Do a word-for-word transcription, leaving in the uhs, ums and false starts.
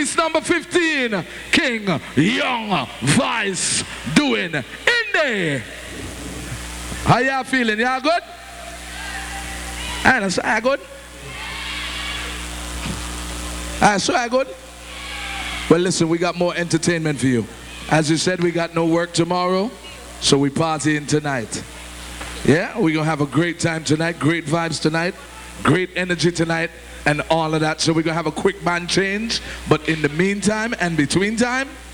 artist number fifteen, King Young Vice, doing in there. How y'all feeling? Y'all good? And I good? I so I good? Well, listen, we got more entertainment for you. As you said, we got no work tomorrow, so we partying tonight. Yeah, we're going to have a great time tonight, great vibes tonight, great energy tonight, and all of that. So we're going to have a quick band change, but in the meantime and between time,